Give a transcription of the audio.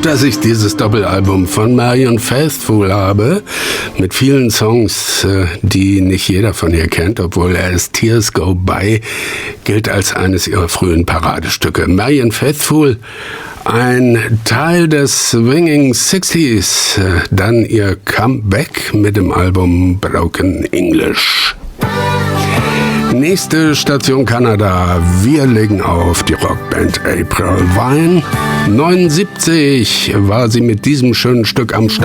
dass ich dieses Doppelalbum von Marianne Faithfull habe, mit vielen Songs, die nicht jeder von ihr kennt, obwohl As Tears Go By gilt als eines ihrer frühen Paradestücke. Marianne Faithfull, ein Teil des Swinging 60s, dann ihr Comeback mit dem Album Broken English. Nächste Station Kanada. Wir legen auf die Rockband April Wine. 79 war sie mit diesem schönen Stück am Start.